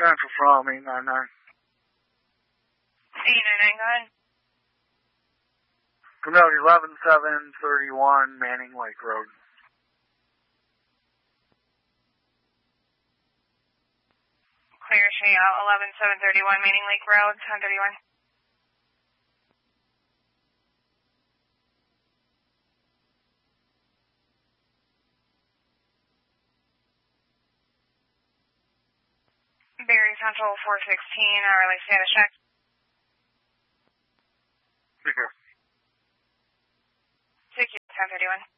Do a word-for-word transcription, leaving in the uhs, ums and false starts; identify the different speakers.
Speaker 1: Central from eight nine nine.
Speaker 2: eight nine nine, go ahead.
Speaker 1: Familiar eleven seven thirty-one Manning Lake Road.
Speaker 2: Clear street out eleven seven thirty-one Manning Lake Road, ten thirty-one. Berry Central four sixteen, hourly status check.
Speaker 1: Take care.
Speaker 2: Take you, ten thirty-one.